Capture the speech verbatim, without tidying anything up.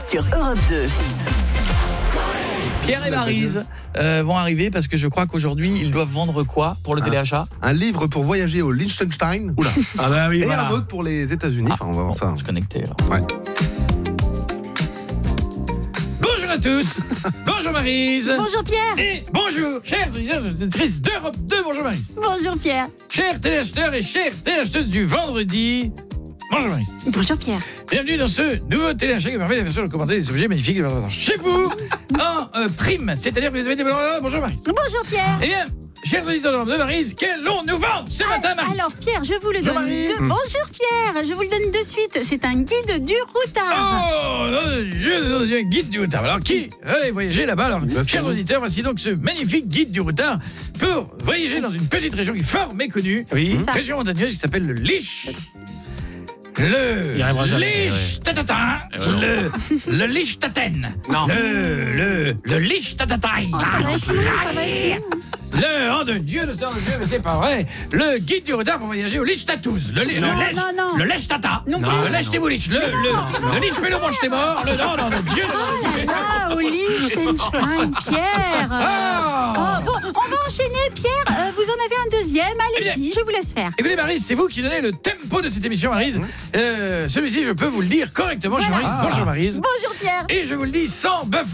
sur Europe deux. Pierre et Maryse euh, vont arriver parce que je crois qu'aujourd'hui, ils doivent vendre quoi pour le un, téléachat? Un livre pour voyager au Liechtenstein. Oula. Ah bah oui, Et voilà. un autre pour les États-Unis. Ah, Enfin, on va voir bon, ça. on va se connecter alors. Ouais. Bonjour à tous. Bonjour Maryse. Bonjour Pierre. Et bonjour, chers auditrices d'Europe deux. Bonjour Maryse. Bonjour Pierre. Chers téléacheteurs et chères téléacheteuses du vendredi. Bonjour Maryse. Bonjour Pierre. Bienvenue dans ce nouveau téléachat qui permet bien sûr de commander des objets magnifiques chez vous en euh, prime. C'est-à-dire que vous avez des... Bonjour Maryse. Bonjour Pierre. Eh bien, chers auditeurs d'Europe deux, Maryse, qu'allons-nous vendre ce matin, Maryse? Alors Pierre, je vous le Bonjour, donne. Maryse. De... Bonjour Pierre, je vous le donne de suite. C'est un guide du routard. Oh, je un guide du routard. Alors, qui allez voyager là-bas? Alors, Bah, chers c'est auditeurs, voici donc ce magnifique guide du routard pour voyager dans une petite région qui est fort méconnue. Oui. Ça. Région montagneuse qui s'appelle le Lich. Le Il arrivera jamais, Lich Tatata. Le, le Lich Taten. Non. Le, le, le Lich Tatataï. Oh, ça va être long, ça va être long. Le oh de Dieu, le sang de Dieu, mais c'est pas vrai. Le guide du routard pour voyager au Lich Tatouz. Le, le Non, Lèche, non, non. le Lèche Tata. Non le plus. Lèche Téboulich. Le, le, le Lich Pélo Mange T'es mort. Le non, non, le Dieu. Ah, au Liechtenstein, Pierre. Ah. Oh, bon, on va enchaîner Pierre. Euh, vous en avez un deuxième. Eh Allez-y, je vous laisse faire. Écoutez Maryse, c'est vous qui donnez le tempo de cette émission, Maryse. Euh, celui-ci, je peux vous le dire correctement. Voilà. Maryse. Bonjour Maryse. Bonjour Pierre. Et je vous le dis sans bafouiller.